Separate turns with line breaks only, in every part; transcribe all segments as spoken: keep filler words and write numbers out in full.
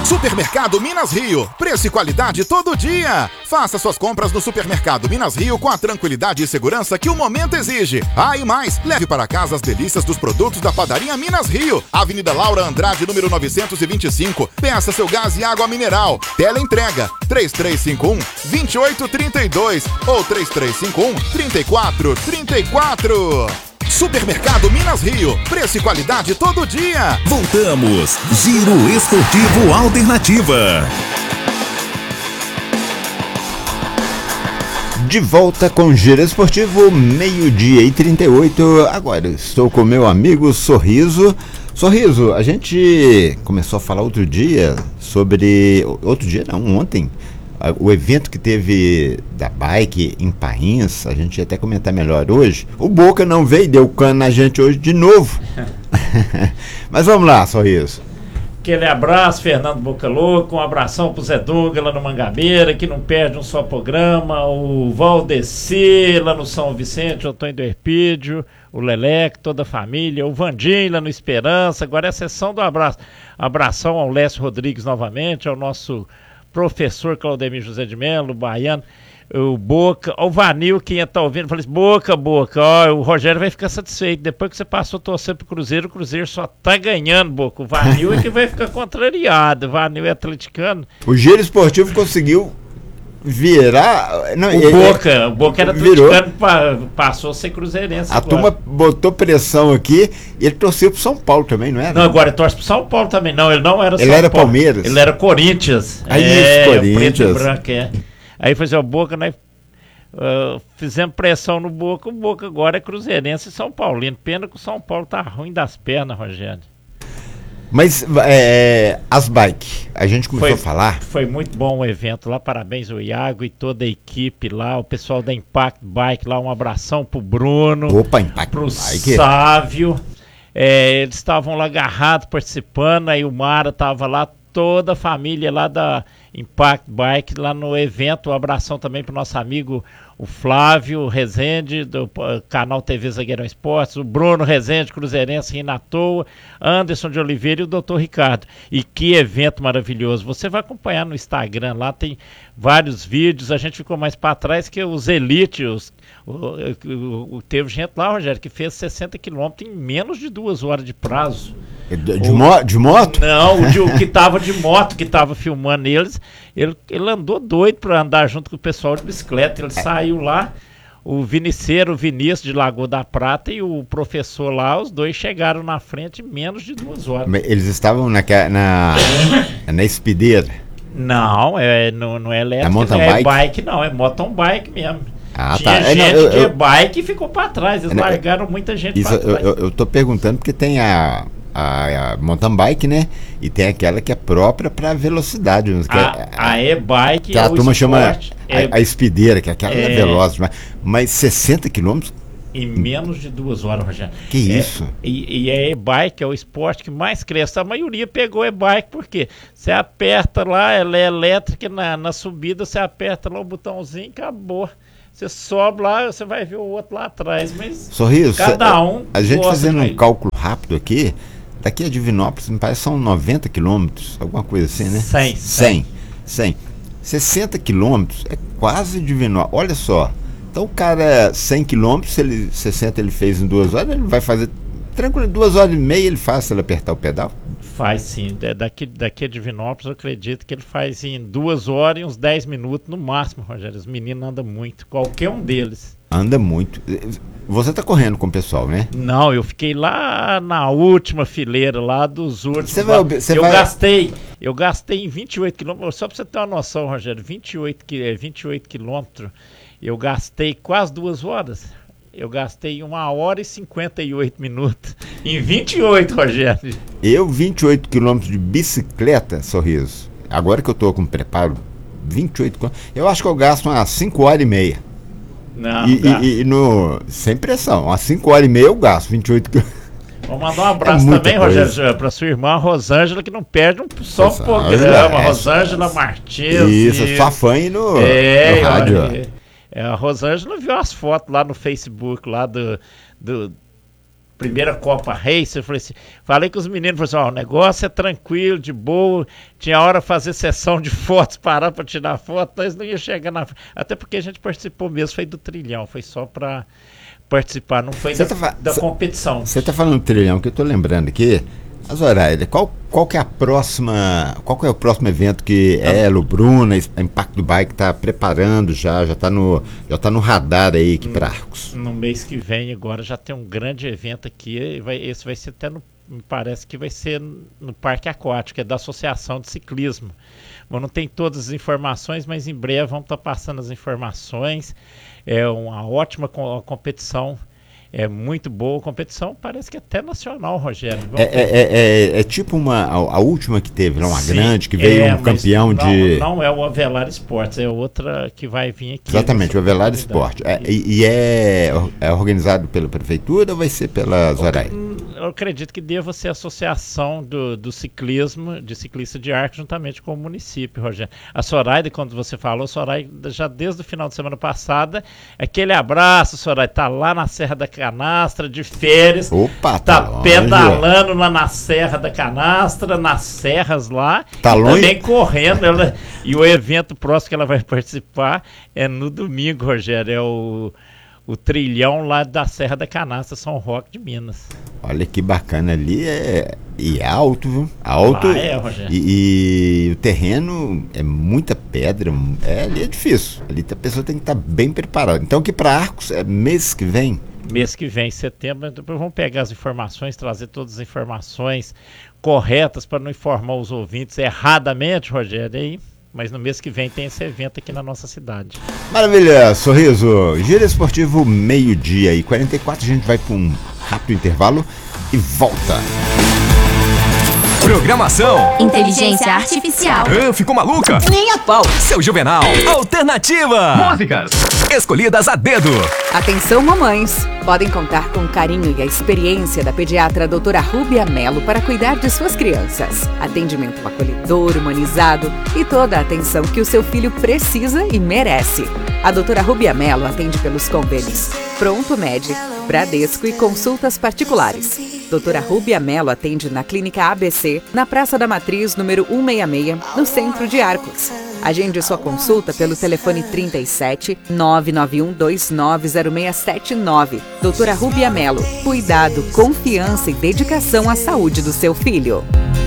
Supermercado Minas Rio, preço e qualidade todo dia. Faça suas compras no Supermercado Minas Rio com a tranquilidade e segurança que o momento exige. Ah, e mais, leve para casa as delícias dos produtos da Padaria Minas Rio. Avenida Laura Andrade, número novecentos e vinte e cinco. Peça seu gás e água mineral. Teleentrega três três cinco um, dois oito três dois ou três três cinco um, três quatro três quatro. Supermercado Minas Rio, preço e qualidade todo dia.
Voltamos, Giro Esportivo Alternativa.
De volta com Giro Esportivo, meio-dia e trinta e oito. Agora estou com meu amigo Sorriso. Sorriso, a gente começou a falar outro dia sobre... Outro dia não, ontem. O evento que teve da bike em Pains, a gente ia até comentar melhor hoje. O Boca não veio, deu cano na gente hoje de novo. Mas vamos lá, Sorriso.
Aquele abraço, Fernando Boca Louco, um abração pro Zé Douglas lá no Mangabeira, que não perde um só programa, o Valdeci lá no São Vicente, o Antônio do Herpídio, o Leleque, toda a família, o Vandinho lá no Esperança. Agora é a sessão do abraço. Abração ao Lécio Rodrigues novamente, ao nosso professor Claudemir José de Mello, baiano, o Boca, o Vanil, quem ia estar ouvindo, falei assim, Boca, Boca, ó, o Rogério vai ficar satisfeito, depois que você passou a torcer pro Cruzeiro, o Cruzeiro só tá ganhando, Boca, o Vanil é que vai ficar contrariado, o Vanil é atleticano.
O Giro Esportivo conseguiu virar... Não,
o
ele,
Boca, ele, o Boca era atleticano, pa, passou a ser cruzeirense.
A agora. Turma botou pressão aqui, e ele torceu pro São Paulo também, não era?
Não, agora ele torce pro São Paulo também, não, ele não era
ele
São
era
Paulo.
Palmeiras.
Ele era Corinthians.
Aí
é,
Corinthians.
Preto e branco, é. Aí foi assim, o Boca, nós uh, fizemos pressão no Boca, o Boca agora é cruzeirense e São Paulino. Pena que o São Paulo tá ruim das pernas, Rogério.
Mas é, as bikes, a gente começou
foi,
a falar.
Foi muito bom o evento lá, parabéns ao Iago e toda a equipe lá, o pessoal da Impact Bike lá, um abração pro Bruno.
Opa, Impact
pro
Bike.
Sávio. É, eles estavam lá agarrados participando, aí o Mara tava lá, toda a família lá da Impact Bike lá no evento. Um abração também pro nosso amigo o Flávio Rezende, do uh, canal T V Zagueirão Esportes, o Bruno Rezende, cruzeirense, rindo à toa, Anderson de Oliveira e o doutor Ricardo. E que evento maravilhoso. Você vai acompanhar no Instagram, lá tem vários vídeos, a gente ficou mais para trás que os Elite, os, o, o, o, teve gente lá, Rogério, que fez sessenta quilômetros em menos de duas horas de prazo.
De, de, o, mo de moto?
Não, o, de, o que tava de moto, que tava filmando eles, ele, ele andou doido para andar junto com o pessoal de bicicleta, ele é. saiu lá, o Viniceiro, o Vinícius de Lagoa da Prata e o professor lá, os dois chegaram na frente em menos de duas horas.
Eles estavam na, na, na espideira?
Não, é, não, não é elétrica,
não
é
bike?
bike não, é mountain bike mesmo.
Ah,
Tinha
tá.
gente
é, não, eu,
de
eu,
bike e ficou para trás, eles
não,
largaram muita gente
isso,
para trás.
Eu, eu, eu tô perguntando porque tem a... A, a mountain bike, né? E tem aquela que é própria para velocidade.
A,
é,
a, a e-bike
que a
é
turma chama
é,
a, a espideira, que aquela é, é veloz, mas, mas sessenta quilômetros?
Em menos de duas horas, Rogério.
Que
é,
isso?
E, e a e-bike é o esporte que mais cresce. A maioria pegou e-bike porque você aperta lá, ela é elétrica, na, na subida você aperta lá o botãozinho e acabou. Você sobe lá, você vai ver o outro lá atrás, mas
Sorriso,
cada um...
A gente fazendo um cálculo rápido aqui, daqui a Divinópolis, me parece, são noventa quilômetros, alguma coisa assim, né?
cem.
cem. cem. sessenta quilômetros é quase Divinópolis. Olha só. Então o cara, cem quilômetros, ele, sessenta ele fez em duas horas, ele vai fazer tranquilo, em duas horas e meia ele faz se ele apertar o pedal?
Faz sim. Daqui, daqui a Divinópolis eu acredito que ele faz em duas horas e uns dez minutos no máximo, Rogério. Os meninos andam muito, qualquer um deles.
Anda muito. Você tá correndo com o pessoal, né?
Não, eu fiquei lá na última fileira, lá dos últimos.
Você vai, você
eu
vai...
gastei, eu gastei em vinte e oito quilômetros, só pra você ter uma noção, Rogério, vinte e oito, vinte e oito quilômetros, eu gastei quase duas horas. Eu gastei uma hora e cinquenta e oito minutos. Em vinte e oito, Rogério.
Eu, vinte e oito quilômetros de bicicleta, Sorriso. Agora que eu tô com preparo, vinte e oito quilômetros. Eu acho que eu gasto umas cinco horas e meia.
Não,
e, e, e no, sem pressão, umas cinco horas e meia eu gasto, vinte e oito quilômetros.
Vou mandar um abraço é também, coisa. Rogério, para sua irmã Rosângela, que não perde um só um programa. É, Rosângela Martins.
Isso, e... sua fã aí no,
é,
no rádio.
É, a Rosângela viu as fotos lá no Facebook, lá do, do, primeira Copa Race, eu falei assim, falei com os meninos, falei assim, ó, o negócio é tranquilo, de boa, tinha hora de fazer sessão de fotos, parar para tirar foto, nós não ia chegar na frente, até porque a gente participou mesmo, foi do trilhão, foi só para participar, não foi da,
tá,
da
cê,
competição.
Você está falando do trilhão, que eu estou lembrando aqui, a Zoraida, qual, qual que é a próxima, qual que é o próximo evento que ah. ela, o Bruno, a Impacto Bike está preparando já, já está no, já tá no radar aí aqui para Arcos?
No mês que vem agora já tem um grande evento aqui, vai, esse vai ser até no, me parece que vai ser no Parque Aquático, é da Associação de Ciclismo. Bom, não tem todas as informações, mas em breve vamos estar tá passando as informações, é uma ótima co- competição. É muito boa a competição, parece que até nacional, Rogério.
É, é, é, é tipo uma, a, a última que teve, uma Sim, grande, que veio
é,
um campeão
não,
de...
Não é o Avelar Esportes, é outra que vai vir aqui.
Exatamente, o Avelar Esporte. É, e e é, é organizado pela prefeitura ou vai ser pela Zoraida?
Eu acredito que deva ser a associação do, do ciclismo, de ciclista de Arcos, juntamente com o município, Rogério. A Zoraida, quando você falou, Zoraida, já desde o final de semana passada, aquele abraço, Zoraida, tá lá na Serra da Canastra, de férias.
Opa,
tá,
tá
pedalando lá na Serra da Canastra, nas serras lá.
Tá longe?
Também correndo. Ela, e o evento próximo que ela vai participar é no domingo, Rogério. É o, o trilhão lá da Serra da Canastra, São Roque de Minas.
Olha que bacana ali, é, e é alto, viu? Alto.
Ah, é, Rogério.
E, e o terreno é muita pedra, é, ali é difícil. Ali a pessoa tem que estar bem preparada. Então que para Arcos é mês que vem?
Mês que vem, setembro, depois vamos pegar as informações, trazer todas as informações corretas para não informar os ouvintes erradamente, Rogério, aí. Mas no mês que vem tem esse evento aqui na nossa cidade.
Maravilha, Sorriso. Giro Esportivo, meio-dia e quarenta e quatro, a gente vai para um rápido intervalo e volta.
Programação.
Inteligência artificial.
Ah, ficou maluca?
Nem a pau.
Seu Juvenal. Alternativa. Músicas escolhidas a dedo.
Atenção, mamães. Podem contar com o carinho e a experiência da pediatra doutora Rúbia Melo para cuidar de suas crianças. Atendimento acolhedor, humanizado e toda a atenção que o seu filho precisa e merece. A doutora Rúbia Melo atende pelos convênios Pronto Med, Bradesco e consultas particulares. doutora Rúbia Melo atende na Clínica A B C, na Praça da Matriz, número cento e sessenta e seis, no centro de Arcos. Agende sua consulta pelo telefone trinta e sete, nove nove um dois nove zero seis sete nove. doutora Rúbia Melo, cuidado, confiança e dedicação à saúde do seu filho.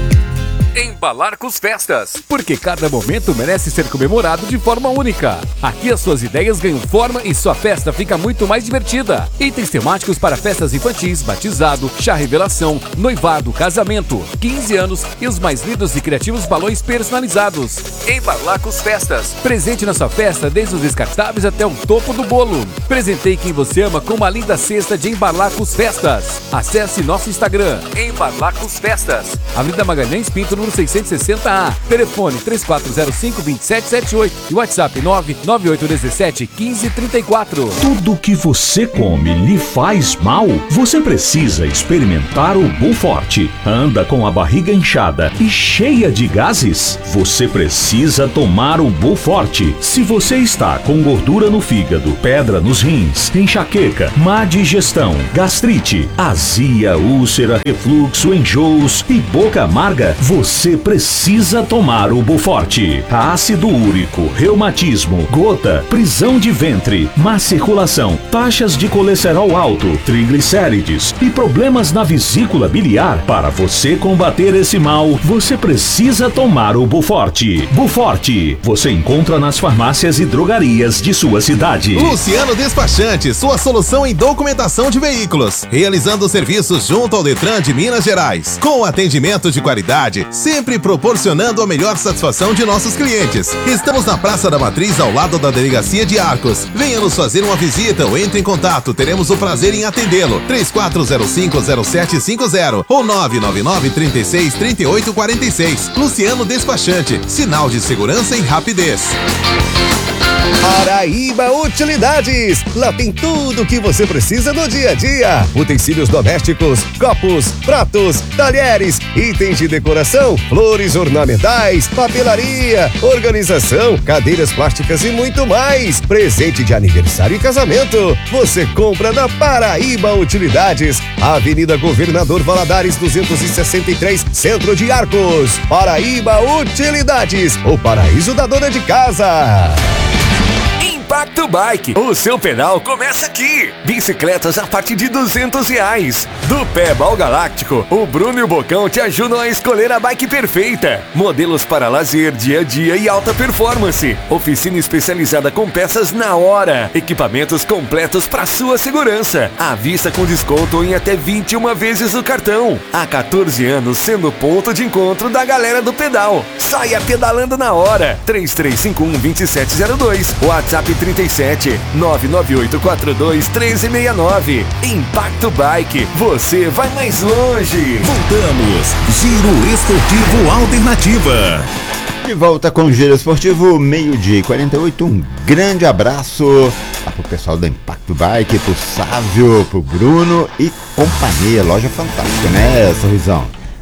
Embalarcos Festas, porque cada momento merece ser comemorado de forma única. Aqui as suas ideias ganham forma e sua festa fica muito mais divertida. Itens temáticos para festas infantis, batizado, chá revelação, noivado, casamento, quinze anos e os mais lindos e criativos balões personalizados. Embalarcos Festas, presente na sua festa desde os descartáveis até o topo do bolo. Presenteie quem você ama com uma linda cesta de Embalarcos Festas. Acesse nosso Instagram, Embalarcos Festas, Avenida Magalhães Pinto, número seiscentos e sessenta A, telefone três quatro zero cinco, dois sete sete oito e WhatsApp nove nove oito um sete, um cinco três quatro.
Tudo que você come lhe faz mal? Você precisa experimentar o Bullforte. Anda com a barriga inchada e cheia de gases? Você precisa tomar o Bullforte. Se você está com gordura no fígado, pedra nos rins, enxaqueca, má digestão, gastrite, azia, úlcera, refluxo, enjoos e boca amarga, você Você precisa tomar o Bullforte. Ácido úrico, reumatismo, gota, prisão de ventre, má circulação, taxas de colesterol alto, triglicérides e problemas na vesícula biliar. Para você combater esse mal, você precisa tomar o Bullforte. Bullforte, você encontra nas farmácias e drogarias de sua cidade.
Luciano Despachante, sua solução em documentação de veículos, realizando serviços junto ao Detran de Minas Gerais, com atendimento de qualidade, sempre proporcionando a melhor satisfação de nossos clientes. Estamos na Praça da Matriz, ao lado da Delegacia de Arcos. Venha nos fazer uma visita ou entre em contato, teremos o prazer em atendê-lo. três quatro zero cinco zero sete cinco zero ou nove nove nove, três seis, três oito quatro seis. Luciano Despachante, sinal de segurança e rapidez.
Paraíba Utilidades. Lá tem tudo o que você precisa no dia a dia. Utensílios domésticos, copos, pratos, talheres, itens de decoração, flores ornamentais, papelaria, organização, cadeiras plásticas e muito mais. Presente de aniversário e casamento. Você compra na Paraíba Utilidades. Avenida Governador Valadares duzentos e sessenta e três, Centro de Arcos. Paraíba Utilidades, o paraíso da dona de casa.
Impacto Bike, o seu pedal começa aqui. Bicicletas a partir de duzentos reais. Do Pedal Galáctico, o Bruno e o Bocão te ajudam a escolher a bike perfeita. Modelos para lazer, dia a dia e alta performance. Oficina especializada com peças na hora. Equipamentos completos para sua segurança. À vista com desconto em até vinte e uma vezes o cartão. Há quatorze anos sendo ponto de encontro da galera do pedal. Saia pedalando na hora. três três cinco um, dois sete zero dois. WhatsApp trinta e sete, nove nove oito quatro dois, um três seis nove. Impacto Bike, você vai mais longe.
Voltamos. Giro Esportivo Alternativa.
De volta com o Giro Esportivo, meio-dia e quarenta e oito. Um grande abraço lá pro pessoal da Impacto Bike, pro Sávio, pro Bruno e companhia. Loja fantástica, né, Sorrisão?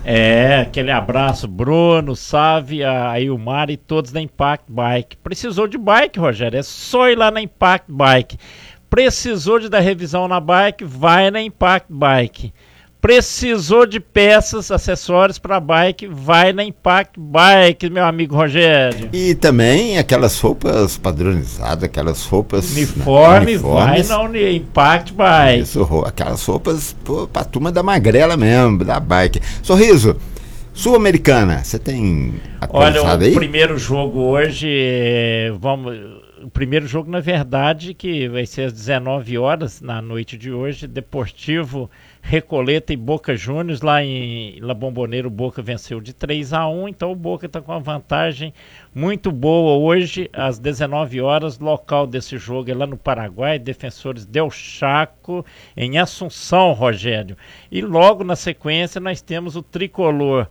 É, aquele abraço, Bruno, Sávia, a Ilmar e todos da Impact Bike. Precisou de bike, Rogério? É só ir lá na Impact Bike. Precisou de dar revisão na bike? Vai na Impact Bike. Precisou de peças, acessórios para bike? Vai na Impact Bike, meu amigo Rogério.
E também aquelas roupas padronizadas, aquelas roupas...
Uniforme, né, vai na Impact Bike.
Isso, aquelas roupas pô, pra turma da magrela mesmo, da bike. Sorriso, Sul-Americana, você tem atualizado
Olha, o
aí?
primeiro jogo hoje, é, vamos... O primeiro jogo, na verdade, que vai ser às dezenove horas, na noite de hoje, Deportivo Recoleta e Boca Juniors, lá em La Bombonera. O Boca venceu de três a um, então o Boca está com uma vantagem muito boa hoje, às dezenove horas. Local desse jogo é lá no Paraguai, Defensores del Chaco, em Assunção, Rogério. E logo na sequência nós temos o tricolor.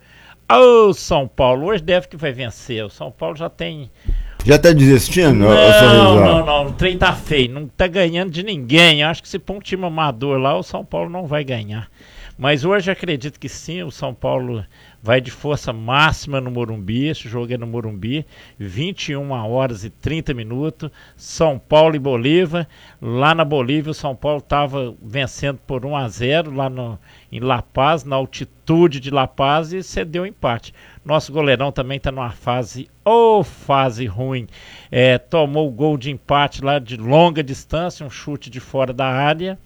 O São Paulo, hoje deve que vai vencer. O São Paulo já tem...
Já tá desistindo?
Não, não, não, o trem tá feio, não tá ganhando de ninguém. Eu acho que se pôr um time amador lá, o São Paulo não vai ganhar. Mas hoje acredito que sim, o São Paulo vai de força máxima no Morumbi. Esse jogo é no Morumbi, vinte e uma horas e trinta minutos, São Paulo e Bolívar. Lá na Bolívia o São Paulo estava vencendo por um a zero lá no, em La Paz, na altitude de La Paz, e cedeu o empate. Nosso goleirão também está numa fase, ou oh, fase ruim, é, tomou o gol de empate lá de longa distância, um chute de fora da área,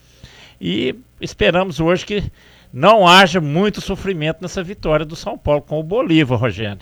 e esperamos hoje que não haja muito sofrimento nessa vitória do São Paulo com o Bolívar, Rogério.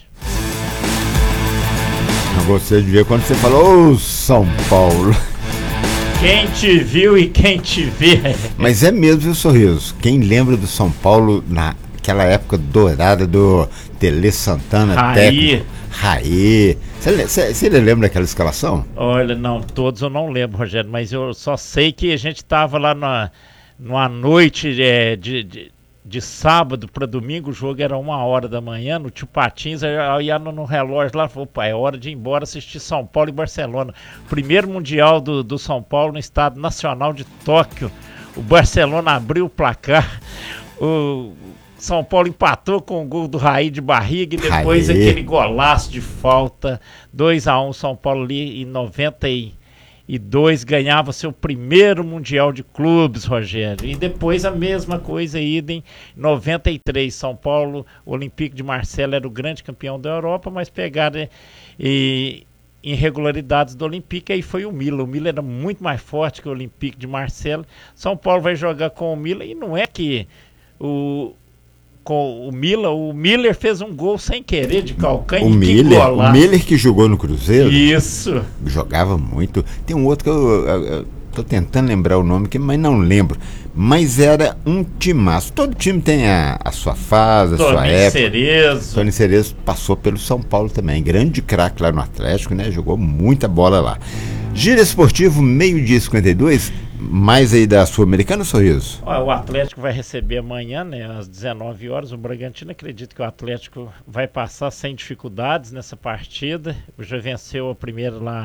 Eu gostei de ver quando você falou, ô oh, São Paulo.
Quem te viu e quem te vê.
Mas é mesmo, viu, Sorriso? Quem lembra do São Paulo naquela época dourada do Tele Santana,
Raí.
técnico, Raí. Você lembra daquela escalação?
Olha, não, todos eu não lembro, Rogério, mas eu só sei que a gente estava lá na, numa noite é, de, de, de sábado para domingo, o jogo era uma hora da manhã, no Tio Patins, eu ia no, no relógio lá, falou, opa, é hora de ir embora assistir São Paulo e Barcelona. Primeiro Mundial do, do São Paulo no Estado Nacional de Tóquio. O Barcelona abriu o placar, o São Paulo empatou com o gol do Raí de barriga e depois Raí. Aquele golaço de falta, dois a um, São Paulo ali em noventa e dois ganhava seu primeiro Mundial de Clubes, Rogério. E depois a mesma coisa, idem, em noventa e três, São Paulo, o Olympique de Marseille era o grande campeão da Europa, mas pegaram e, irregularidades do Olympique, aí foi o Milan. O Milan era muito mais forte que o Olympique de Marseille. São Paulo vai jogar com o Milan e não é que o... com o Milan, o Miller fez um gol sem querer de calcanhar.
O Miller, o Miller que jogou no Cruzeiro.
Isso.
Jogava muito. Tem um outro que eu, eu, eu tô tentando lembrar o nome, que, mas não lembro. Mas era um timaço. Todo time tem a, a sua fase, a
Tony
sua época.
Cerezo.
Tony Cerezo passou pelo São Paulo também. Grande craque lá no Atlético, né? Jogou muita bola lá. Giro Esportivo, meio-dia e cinquenta e dois. Mais aí da Sul-Americana, Sorriso?
Olha, o Atlético vai receber amanhã, né, às dezenove horas. O Bragantino, acredito que o Atlético vai passar sem dificuldades nessa partida. Já venceu a primeira lá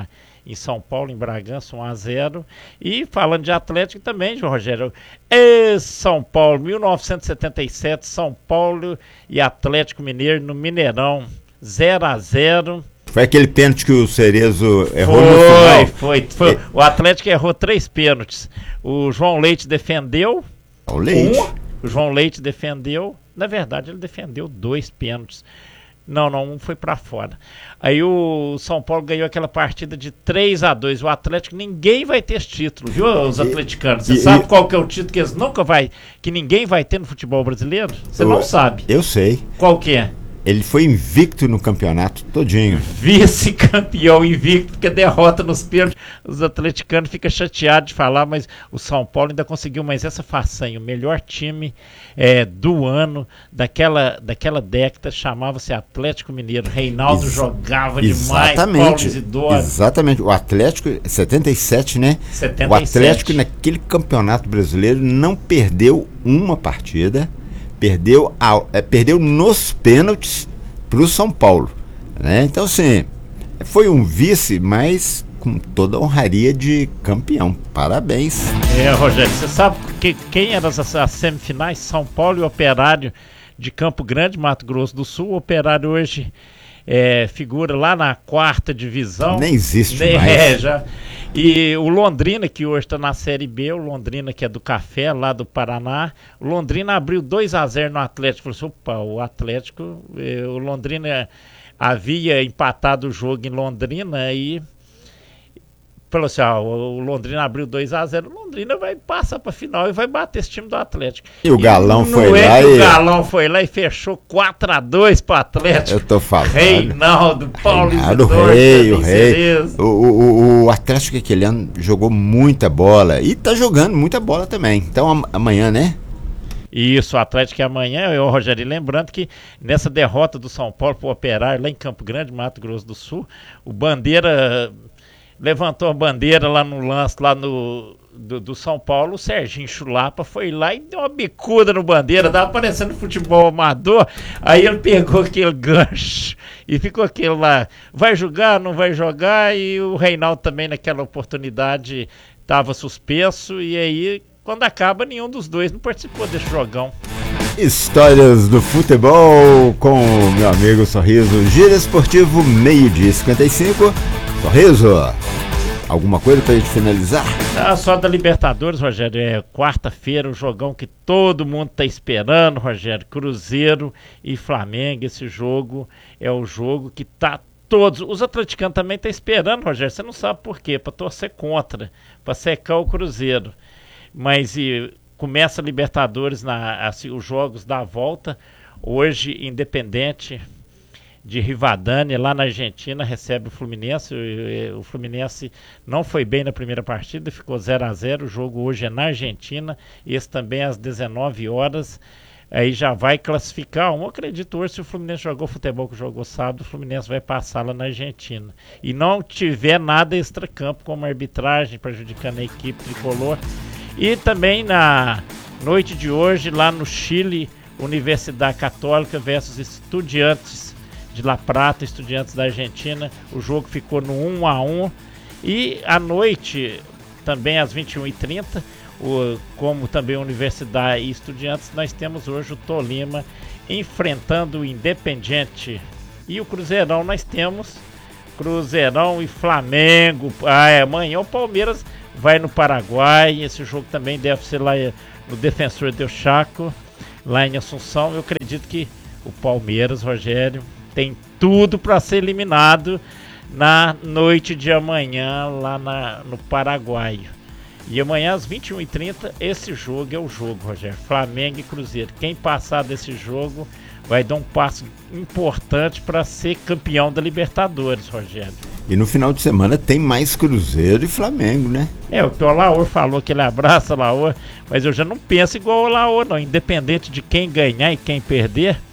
em São Paulo, em Bragança, um a zero. E falando de Atlético também, João Rogério, é São Paulo, mil novecentos e setenta e sete, São Paulo e Atlético Mineiro no Mineirão, zero a zero.
Foi aquele pênalti que o Cerezo errou
foi,
no final.
Foi, foi. O Atlético errou três pênaltis. O João Leite defendeu.
O Leite.
Um, o João Leite defendeu. Na verdade, ele defendeu dois pênaltis. Não, não, um foi pra fora. Aí o São Paulo ganhou aquela partida de três a dois. O Atlético, ninguém vai ter esse título, viu, os atleticanos? Você
e,
sabe
e,
qual que é o título que eles nunca vai, que ninguém vai ter no futebol brasileiro? Você
eu,
não sabe.
Eu sei.
Qual que é?
Ele foi invicto no campeonato todinho.
Vice-campeão invicto, porque derrota nos pênaltis. Os atleticanos ficam chateados de falar, mas o São Paulo ainda conseguiu mais essa façanha. O melhor time é, do ano, daquela, daquela década, chamava-se Atlético Mineiro. Reinaldo
Exa
jogava
exatamente,
demais, Paulo Isidoro.
Exatamente. O Atlético, setenta e sete, né?
setenta e sete.
O Atlético, naquele campeonato brasileiro, não perdeu uma partida. Perdeu, a, é, perdeu nos pênaltis para o São Paulo, né? Então, assim, foi um vice, mas com toda a honraria de campeão. Parabéns.
É, Rogério, você sabe que, quem eram as, as semifinais? São Paulo e Operário de Campo Grande, Mato Grosso do Sul. O Operário hoje é, figura lá na quarta divisão.
Nem existe
Nem,
mais.
É, já. E o Londrina, que hoje está na Série B, o Londrina, que é do Café, lá do Paraná, o Londrina abriu dois a zero no Atlético. Falou assim, opa, o Atlético, eh, o Londrina havia empatado o jogo em Londrina e falou assim, ó, o Londrina abriu dois a zero, o Londrina vai passar para a final e vai bater esse time do Atlético.
E o Galão
e
foi
não é
lá
que
e...
o Galão foi lá e fechou quatro a dois para o Atlético.
Eu tô falando.
Reinaldo, Paulo
Reinaldo,
Isidoro,
rei, o rei.
Cerezo.
O, o, o Atlético aquele ano jogou muita bola e tá jogando muita bola também. Então am amanhã, né?
Isso, o Atlético é amanhã, eu, Rogério, lembrando que nessa derrota do São Paulo pro Operário lá em Campo Grande, Mato Grosso do Sul, o Bandeira levantou a bandeira lá no lance lá no, do, do São Paulo, o Serginho Chulapa foi lá e deu uma bicuda no Bandeira, tava parecendo futebol amador, aí ele pegou aquele gancho e ficou aquele lá, vai jogar, não vai jogar, e o Reinaldo também naquela oportunidade estava suspenso, e aí quando acaba nenhum dos dois não participou desse jogão.
Histórias do futebol com o meu amigo Sorriso. Giro Esportivo, meio-dia e cinquenta e cinco. Sorriso, alguma coisa pra gente finalizar?
Ah, só da Libertadores, Rogério, é quarta-feira, o jogão que todo mundo tá esperando, Rogério, Cruzeiro e Flamengo. Esse jogo é o jogo que tá todos, os atleticanos também tá esperando, Rogério, você não sabe por quê, pra torcer contra, pra secar o Cruzeiro. Mas e, começa a Libertadores, na, assim, os jogos da volta, hoje Independente de Rivadavia, lá na Argentina, recebe o Fluminense. O, o Fluminense não foi bem na primeira partida, ficou zero a zero. O jogo hoje é na Argentina, esse também às dezenove horas. Aí já vai classificar. Eu acredito hoje, se o Fluminense jogou futebol que jogou sábado, o Fluminense vai passar lá na Argentina. E não tiver nada extracampo, como arbitragem prejudicando a equipe tricolor. E também na noite de hoje, lá no Chile, Universidade Católica versus Estudiantes de La Plata, Estudiantes da Argentina. O jogo ficou no um a um. E à noite, também às vinte e uma e trinta, o, como também Universidade e Estudiantes, nós temos hoje o Tolima enfrentando o Independiente. E o Cruzeirão nós temos Cruzeirão e Flamengo. Ah, é, amanhã o Palmeiras vai no Paraguai. Esse jogo também deve ser lá no Defensor del Chaco, lá em Assunção. Eu acredito que o Palmeiras, Rogério, tem tudo para ser eliminado na noite de amanhã lá na, no Paraguai. E amanhã às vinte e uma e trinta esse jogo é o jogo, Rogério, Flamengo e Cruzeiro. Quem passar desse jogo vai dar um passo importante para ser campeão da Libertadores, Rogério.
E no final de semana tem mais Cruzeiro e Flamengo, né?
É, o que o Laor falou que ele abraça o Laor, mas eu já não penso igual o Laor, não. Independente de quem ganhar e quem perder,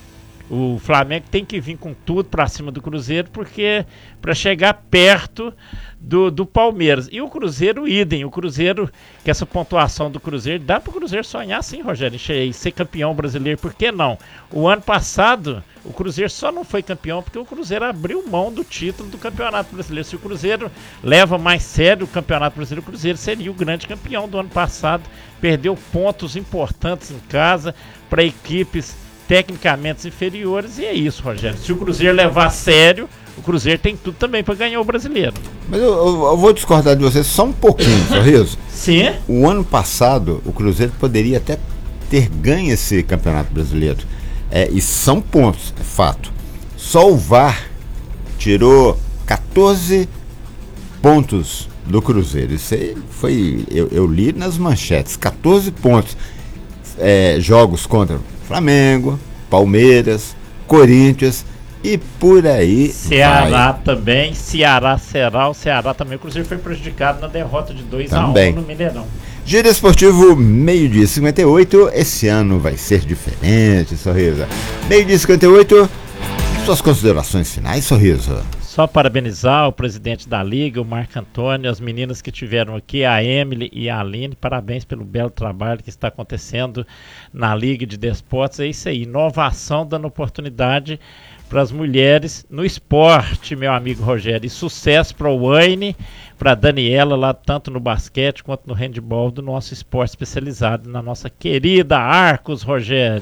O Flamengo tem que vir com tudo para cima do Cruzeiro, porque para chegar perto do, do Palmeiras. E o Cruzeiro, idem. O Cruzeiro, que essa pontuação do Cruzeiro, dá para o Cruzeiro sonhar sim, Rogério, em ser campeão brasileiro. Por que não? O ano passado, o Cruzeiro só não foi campeão porque o Cruzeiro abriu mão do título do Campeonato Brasileiro. Se o Cruzeiro leva mais sério o Campeonato Brasileiro, o Cruzeiro seria o grande campeão do ano passado. Perdeu pontos importantes em casa para equipes tecnicamente inferiores, e é isso, Rogério. Se o Cruzeiro levar a sério, o Cruzeiro tem tudo também para ganhar o brasileiro.
Mas eu, eu, eu vou discordar de você só um pouquinho, Sorriso.
Sim.
O ano passado, o Cruzeiro poderia até ter ganho esse Campeonato Brasileiro. É, e são pontos, é fato. Só o V A R tirou catorze pontos do Cruzeiro. Isso aí foi, eu, eu li nas manchetes, catorze pontos. É, jogos contra Flamengo, Palmeiras, Corinthians e por aí
Ceará
vai.
também, Ceará será, o Ceará também. O Cruzeiro foi prejudicado na derrota de dois a um no Mineirão.
Giro Esportivo, meio-dia e cinquenta e oito, esse ano vai ser diferente, Sorriso. Meio-dia e cinquenta e oito, suas considerações finais, Sorriso.
Só parabenizar o presidente da Liga, o Marco Antônio, as meninas que tiveram aqui, a Emily e a Aline, parabéns pelo belo trabalho que está acontecendo na Liga de Desportos. É isso aí, inovação dando oportunidade para as mulheres no esporte, meu amigo Rogério, e sucesso para o Wayne, para a Daniela, lá tanto no basquete quanto no handebol do nosso esporte especializado, na nossa querida Arcos, Rogério.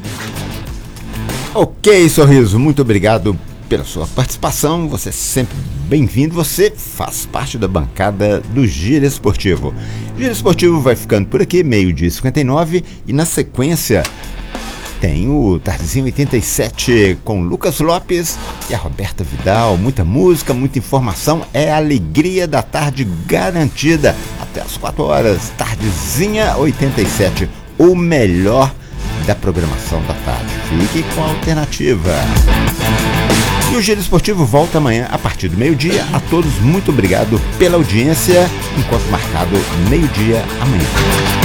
Ok, Sorriso, muito obrigado pela sua participação, você é sempre bem-vindo, você faz parte da bancada do Giro Esportivo. Giro Esportivo vai ficando por aqui, meio-dia e cinquenta e nove, e na sequência tem o Tardezinho oitenta e sete com Lucas Lopes e a Roberta Vidal. Muita música, muita informação, é a alegria da tarde garantida. Até as quatro horas, Tardezinha oitenta e sete, o melhor da programação da tarde. Fique com a alternativa. E o Giro Esportivo volta amanhã a partir do meio-dia. A todos, muito obrigado pela audiência. Enquanto marcado, meio-dia amanhã.